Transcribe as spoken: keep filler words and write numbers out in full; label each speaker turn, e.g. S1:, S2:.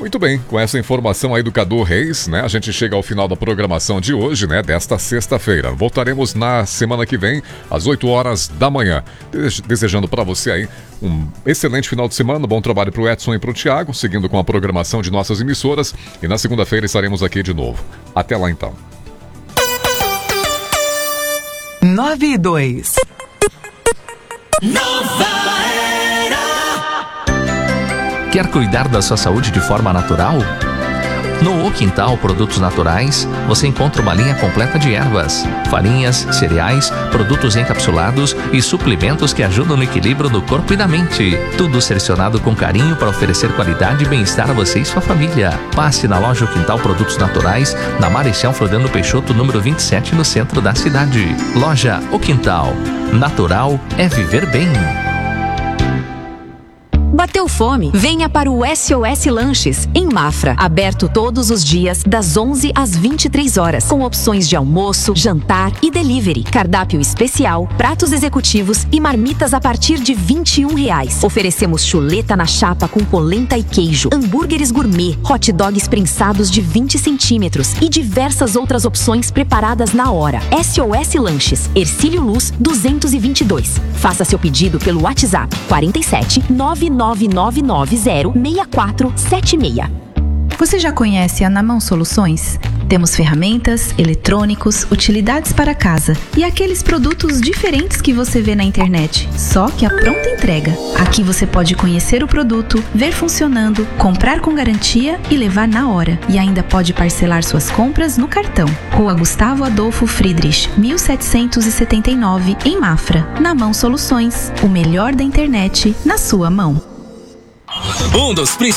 S1: Muito bem, com essa informação aí do Cadu Reis, né? A gente chega ao final da programação de hoje, né? Desta sexta-feira. Voltaremos na semana que vem, às oito horas da manhã. Desejando para você aí um excelente final de semana, bom trabalho pro Edson e pro Thiago, seguindo com a programação de nossas emissoras. E na segunda-feira estaremos aqui de novo. Até lá então.
S2: nove e dois.
S3: Nova Era.
S4: Quer cuidar da sua saúde de forma natural? No O Quintal Produtos Naturais, você encontra uma linha completa de ervas, farinhas, cereais, produtos encapsulados e suplementos que ajudam no equilíbrio do corpo e da mente. Tudo selecionado com carinho para oferecer qualidade e bem-estar a você e sua família. Passe na loja O Quintal Produtos Naturais, na Marechal Floriano Peixoto, número vinte e sete, no centro da cidade. Loja O Quintal. Natural é viver bem.
S5: Bateu fome? Venha para o S O S Lanches, em Mafra. Aberto todos os dias, das onze às vinte e três horas. Com opções de almoço, jantar e delivery. Cardápio especial, pratos executivos e marmitas a partir de vinte e um reais. Oferecemos chuleta na chapa com polenta e queijo, hambúrgueres gourmet, hot dogs prensados de vinte centímetros e diversas outras opções preparadas na hora. S O S Lanches, Hercílio Luz duzentos e vinte e dois. Faça seu pedido pelo WhatsApp quarenta e sete, nove nove nove nove zero, seis quatro sete seis.
S6: Você já conhece a Na Mão Soluções? Temos ferramentas, eletrônicos, utilidades para casa e aqueles produtos diferentes que você vê na internet, só que a pronta entrega. Aqui você pode conhecer o produto, ver funcionando, comprar com garantia e levar na hora. E ainda pode parcelar suas compras no cartão. Rua Gustavo Adolfo Friedrich, mil setecentos e setenta e nove, em Mafra. Na Mão Soluções, o melhor da internet na sua mão.
S3: Um dos principais